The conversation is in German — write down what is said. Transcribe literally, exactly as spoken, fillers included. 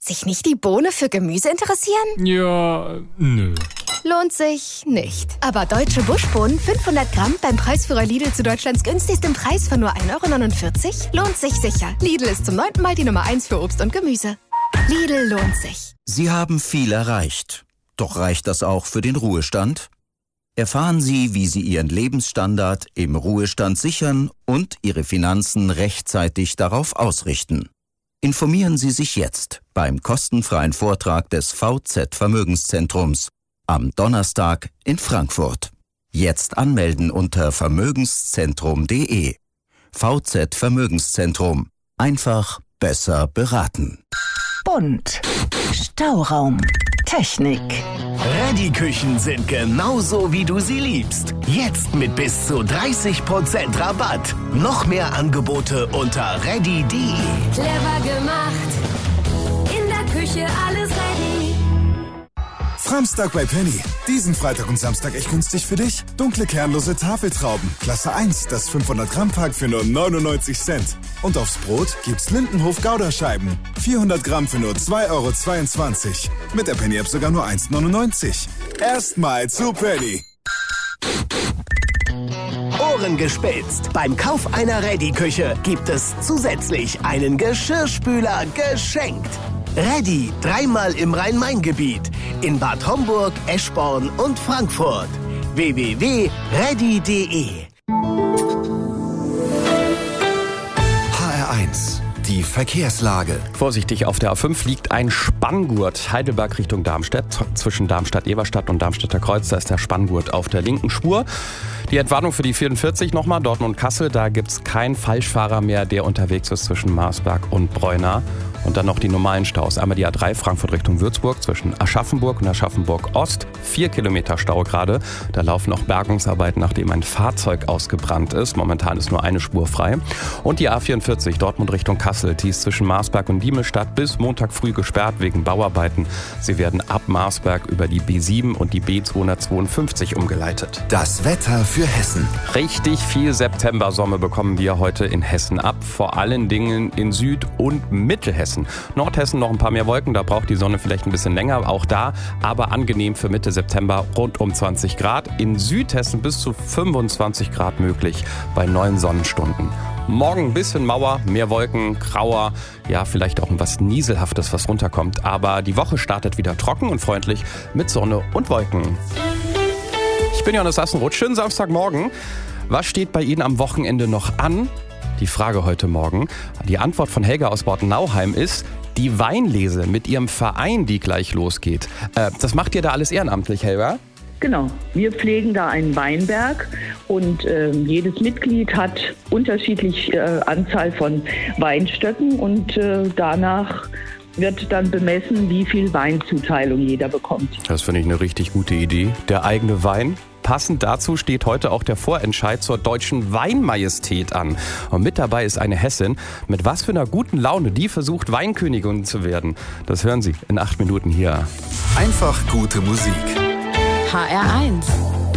sich nicht die Bohne für Gemüse interessieren? Ja, nö. Lohnt sich nicht. Aber deutsche Buschbohnen fünfhundert Gramm beim Preisführer Lidl zu Deutschlands günstigstem Preis von nur ein Euro neunundvierzig lohnt sich sicher. Lidl ist zum neunten Mal die Nummer eins für Obst und Gemüse. Lidl lohnt sich. Sie haben viel erreicht. Doch reicht das auch für den Ruhestand? Erfahren Sie, wie Sie Ihren Lebensstandard im Ruhestand sichern und Ihre Finanzen rechtzeitig darauf ausrichten. Informieren Sie sich jetzt beim kostenfreien Vortrag des V Z Vermögenszentrums am Donnerstag in Frankfurt. Jetzt anmelden unter vermögenszentrum punkt de. V Z Vermögenszentrum. Einfach besser beraten. Bunt. Stauraum. Technik. Reddy-Küchen sind genauso, wie du sie liebst. Jetzt mit bis zu dreißig Prozent Rabatt. Noch mehr Angebote unter reddy punkt de. Clever gemacht. In der Küche alles ready. Samstag bei Penny. Diesen Freitag und Samstag echt günstig für dich. Dunkle kernlose Tafeltrauben. Klasse eins, das fünfhundert Gramm Pack für nur neunundneunzig Cent. Und aufs Brot gibt's Lindenhof Gouda-Scheiben. vierhundert Gramm für nur zwei Euro zweiundzwanzig. Mit der Penny-App sogar nur eins neunundneunzig. Erstmal zu Penny. Ohren gespitzt. Beim Kauf einer Reddy-Küche gibt es zusätzlich einen Geschirrspüler geschenkt. Reddy, dreimal im Rhein-Main-Gebiet. In Bad Homburg, Eschborn und Frankfurt. w w w punkt reddy punkt de. H R eins. Die Verkehrslage. Vorsichtig, auf der A fünf liegt ein Spanngurt. Heidelberg Richtung Darmstadt. Zwischen Darmstadt-Eberstadt und Darmstädter Kreuz, da ist der Spanngurt auf der linken Spur. Die Entwarnung für die vierundvierzig nochmal, Dortmund-Kassel. Da gibt es keinen Falschfahrer mehr, der unterwegs ist zwischen Marsberg und Breuna. Und dann noch die normalen Staus. Einmal die A drei Frankfurt Richtung Würzburg zwischen Aschaffenburg und Aschaffenburg-Ost. Vier Kilometer Stau gerade. Da laufen noch Bergungsarbeiten, nachdem ein Fahrzeug ausgebrannt ist. Momentan ist nur eine Spur frei. Und die A vierundvierzig Dortmund Richtung Kassel. Die ist zwischen Marsberg und Diemelstadt bis Montag früh gesperrt wegen Bauarbeiten. Sie werden ab Marsberg über die B sieben und die B zweihundertzweiundfünfzig umgeleitet. Das Wetter für Hessen. Richtig viel Septembersonne bekommen wir heute in Hessen ab. Vor allen Dingen in Süd- und Mittelhessen. Nordhessen noch ein paar mehr Wolken, da braucht die Sonne vielleicht ein bisschen länger, auch da, aber angenehm für Mitte September rund um zwanzig Grad. In Südhessen bis zu fünfundzwanzig Grad möglich bei neun Sonnenstunden. Morgen ein bisschen Mauer, mehr Wolken, grauer, ja vielleicht auch was Nieselhaftes, was runterkommt. Aber die Woche startet wieder trocken und freundlich mit Sonne und Wolken. Ich bin Johannes Assenroth, schönen Samstagmorgen. Was steht bei Ihnen am Wochenende noch an? Die Frage heute Morgen. Die Antwort von Helga aus Bortenauheim ist die Weinlese mit ihrem Verein, die gleich losgeht. Äh, das macht ihr da alles ehrenamtlich, Helga? Genau. Wir pflegen da einen Weinberg und äh, jedes Mitglied hat unterschiedliche äh, Anzahl von Weinstöcken und äh, danach wird dann bemessen, wie viel Weinzuteilung jeder bekommt. Das finde ich eine richtig gute Idee. Der eigene Wein. Passend dazu steht heute auch der Vorentscheid zur Deutschen Weinmajestät an. Und mit dabei ist eine Hessin. Mit was für einer guten Laune die versucht, Weinkönigin zu werden. Das hören Sie in acht Minuten hier. Einfach gute Musik. H R eins.